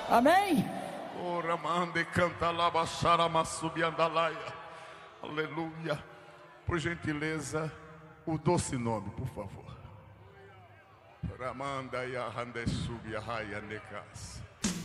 Amém? Ora mande canta labaxara massubiandalaia. Aleluia. Por gentileza, o doce nome, por favor. Ramanda ya hande subia raia necas.